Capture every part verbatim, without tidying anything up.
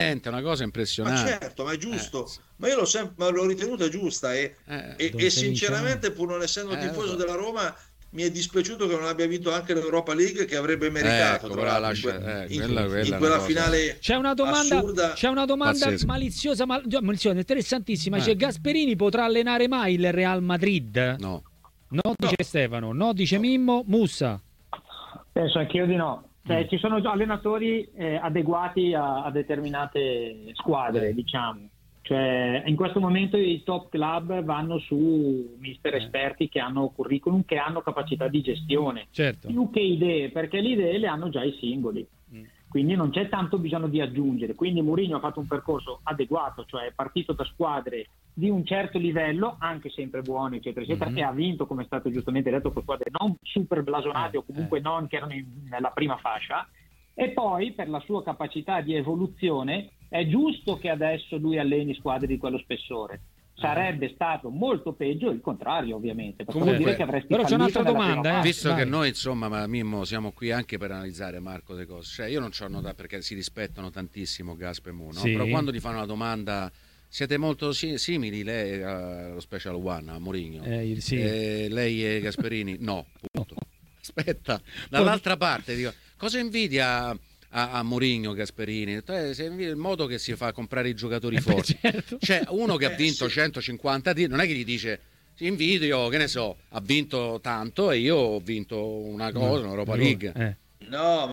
veramente una cosa impressionante. Ma certo, ma è giusto, Eh, ma io l'ho sempre l'ho ritenuta giusta e, eh, e, Don e Felice, sinceramente, pur non essendo eh, lo tifoso so. della Roma, mi è dispiaciuto che non abbia vinto anche l'Europa League, che avrebbe meritato, Ecco, tra però l'altro, in, que- lascia, eh, in- quella, quella in è una quella cosa finale C'è una domanda, assurda. c'è una domanda pazzesca. maliziosa, ma, già, maliziosa, interessantissima. Eh. C'è Gasperini potrà allenare mai il Real Madrid? No. No, dice Stefano, no, dice Mimmo, Mussa. Penso anch'io di no. Cioè, Mm. ci sono già allenatori eh, adeguati a, a determinate squadre, Eh. diciamo. Cioè, in questo momento i top club vanno su mister Eh. esperti che hanno curriculum, che hanno capacità di gestione, Certo. più che idee, perché le idee le hanno già i singoli. Mm. Quindi non c'è tanto bisogno di aggiungere. Quindi Mourinho ha fatto un percorso adeguato, cioè è partito da squadre di un certo livello, anche sempre buone, eccetera, eccetera, Mhm. e ha vinto, come è stato giustamente detto, con squadre non super blasonate Eh, o comunque eh. non che erano in- nella prima fascia. E poi, per la sua capacità di evoluzione, è giusto che adesso lui alleni squadre di quello spessore. Sarebbe stato molto peggio il contrario, ovviamente, perché vuol Comunque, dire che avresti però c'è fallito un'altra nella prima domanda, eh. fase. Visto vai. che noi, insomma, ma Mimmo, siamo qui anche per analizzare, Marco, le cose. Cioè, io non c'ho nota perché si rispettano tantissimo Gasp e Mu, no? Sì. Però quando ti fanno una domanda, siete molto si- simili, lei allo Special One, a Mourinho. Eh, sì. Eh, lei e Gasperini? No, punto. Aspetta, dall'altra parte dico, cosa invidia a, a Mourinho Gasperini? Eh, se invidia il modo che si fa comprare i giocatori Eh, beh, forti. certo. C'è uno che ha Eh, vinto sì. centocinquanta titoli, non è che gli dice "Ti invidio, che ne so, ha vinto tanto e io ho vinto una cosa, un'Europa League". Eh. No,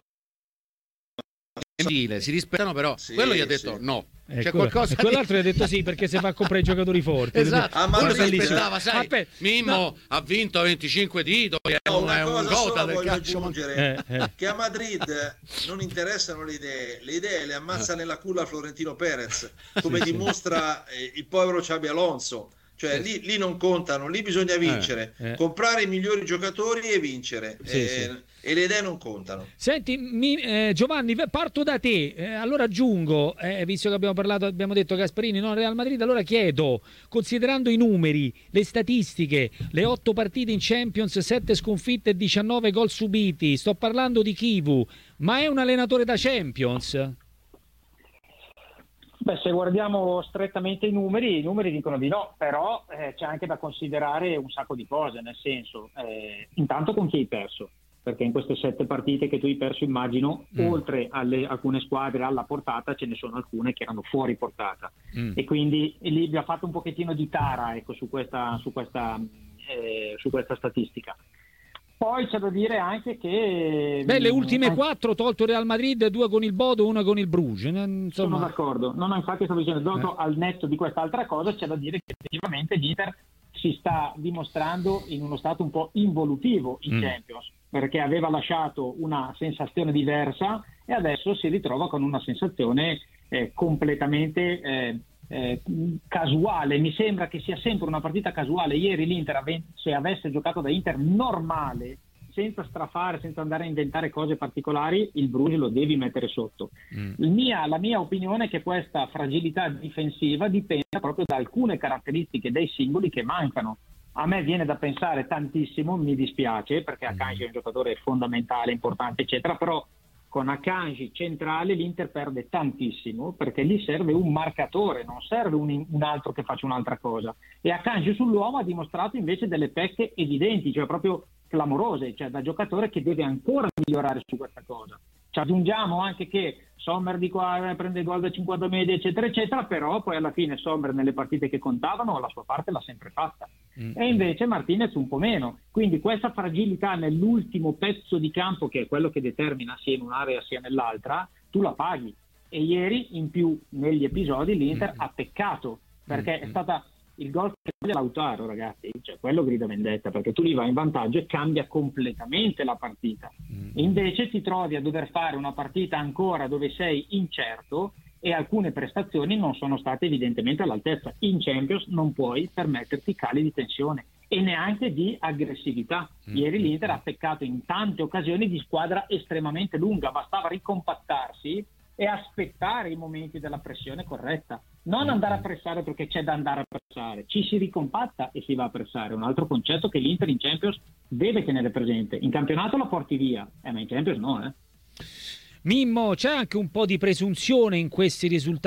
Stile, si rispettano, però Sì, quello gli ha detto sì. no. Eh, C'è quello- qualcosa e quell'altro gli ha detto sì perché se va a comprare i giocatori forti. Esatto, Ah, ma quello non si è lì, aspettava, sai, Aspetta, Mimmo no. ha vinto venticinque titoli, è no, un, è una un cosa gota sola del voglio calcio. aggiungere, Eh, eh. che a Madrid non interessano le idee, le idee le ammazza nella culla Florentino Perez, come Sì, sì. dimostra eh, il povero Xabi Alonso. Cioè lì, lì non contano, lì bisogna vincere, eh. comprare i migliori giocatori e vincere. Sì, eh, sì. E le idee non contano. Senti, mi- eh, Giovanni, v- parto da te. Eh, allora aggiungo, eh, visto che abbiamo parlato, abbiamo detto Gasperini non Real Madrid, allora chiedo, considerando i numeri, le statistiche, le otto partite in Champions, sette sconfitte e diciannove gol subiti, sto parlando di Kivu, ma è un allenatore da Champions? Beh, se guardiamo strettamente i numeri, i numeri dicono di no, però eh, c'è anche da considerare un sacco di cose, nel senso, eh, intanto con chi hai perso, perché in queste sette partite che tu hai perso, immagino, Mm. oltre alle alcune squadre alla portata, ce ne sono alcune che erano fuori portata. Mm. E quindi e lì vi ha fatto un pochettino di tara, ecco, su questa, su questa, eh, su questa statistica. Poi c'è da dire anche che... Beh, le ultime anche- quattro, tolto il Real Madrid, due con il Bodo, una con il Bruges. eh, Sono Insomma, d'accordo, no, no, infatti stavo dicendo, dopo, Eh. al netto di quest'altra cosa c'è da dire che effettivamente l'Inter si sta dimostrando in uno stato un po' involutivo in Mm. Champions, perché aveva lasciato una sensazione diversa e adesso si ritrova con una sensazione eh, completamente eh, eh, casuale. Mi sembra che sia sempre una partita casuale. Ieri l'Inter, ave- se avesse giocato da Inter normale, senza strafare, senza andare a inventare cose particolari, il Bruges lo devi mettere sotto. Mm. Il mia- la mia opinione è che questa fragilità difensiva dipenda proprio da alcune caratteristiche dei singoli che mancano. A me viene da pensare tantissimo, mi dispiace, perché Akanji è un giocatore fondamentale, importante, eccetera, però con Akanji centrale l'Inter perde tantissimo, perché lì serve un marcatore, non serve un, un altro che faccia un'altra cosa. E Akanji sull'uomo ha dimostrato invece delle pecche evidenti, cioè proprio clamorose, cioè da giocatore che deve ancora migliorare su questa cosa. Ci aggiungiamo anche che Sommer di qua eh, prende gol da cinquanta media, eccetera, eccetera, però poi alla fine Sommer nelle partite che contavano la sua parte l'ha sempre fatta. Mm. E invece Martinez un po' meno. Quindi questa fragilità nell'ultimo pezzo di campo, che è quello che determina sia in un'area sia nell'altra, tu la paghi. E ieri, in più, negli episodi, l'Inter Mm. ha peccato, perché Mm. è stata il gol che sbaglia Lautaro, ragazzi, cioè quello grida vendetta, perché tu lì vai in vantaggio e cambia completamente la partita. Mm. Invece ti trovi a dover fare una partita ancora dove sei incerto e alcune prestazioni non sono state evidentemente all'altezza. In Champions non puoi permetterti cali di tensione e neanche di aggressività. Ieri l'Inter ha peccato in tante occasioni di squadra estremamente lunga, bastava ricompattarsi e aspettare i momenti della pressione corretta, non andare a pressare perché c'è da andare a pressare, ci si ricompatta e si va a pressare. Un altro concetto che l'Inter in Champions deve tenere presente. In campionato la porti via, eh, ma in Champions no, eh. Mimmo, c'è anche un po' di presunzione in questi risultati.